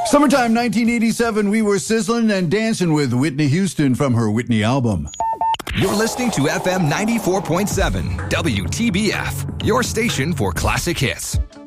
Summertime 1987, we were sizzling and dancing with Whitney Houston from her Whitney album. You're listening to FM 94.7, WTBF, your station for classic hits.